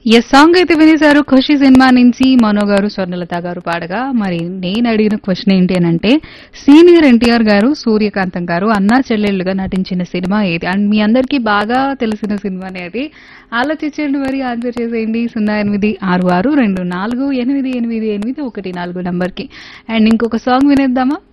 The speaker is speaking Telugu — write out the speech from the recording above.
ఎస్ సాంగ్ అయితే వినేశారు ఖుషి సినిమా నుంచి మనో గారు స్వర్ణలత గారు పాడగా. మరి నేను అడిగిన క్వశ్చన్ ఏంటి అని అంటే సీనియర్ ఎన్టీఆర్ గారు సూర్యకాంతం గారు అన్నా చెల్లెళ్ళుగా నటించిన సినిమా ఏది అండ్ మీ అందరికీ బాగా తెలిసిన సినిమానే అది. ఆలోచించండి మరి ఆన్సర్ చేసేయండి 086624888814 నంబర్కి. అండ్ ఇంకొక సాంగ్ వినేద్దామా.